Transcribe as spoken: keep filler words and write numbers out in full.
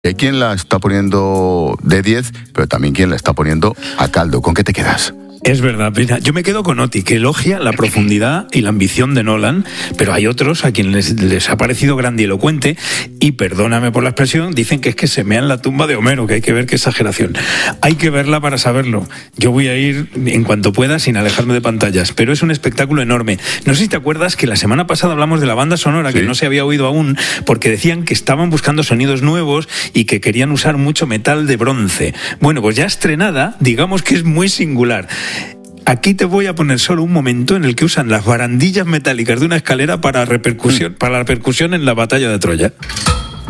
Hay quien la está poniendo de diez, pero también quien la está poniendo a caldo. ¿Con qué te quedas? Es verdad, mira, yo me quedo con Oti, que elogia la profundidad y la ambición de Nolan, pero hay otros a quienes les, les ha parecido grandilocuente y, perdóname por la expresión, dicen que es que se mean la tumba de Homero, que hay que ver qué exageración. Hay que verla para saberlo. Yo voy a ir en cuanto pueda sin alejarme de pantallas, pero es un espectáculo enorme. No sé si te acuerdas que la semana pasada hablamos de la banda sonora, ¿sí?, que no se había oído aún, porque decían que estaban buscando sonidos nuevos y que querían usar mucho metal de bronce. Bueno, pues ya estrenada, digamos que es muy singular. Aquí te voy a poner solo un momento en el que usan las barandillas metálicas de una escalera para repercusión, para la repercusión en la batalla de Troya.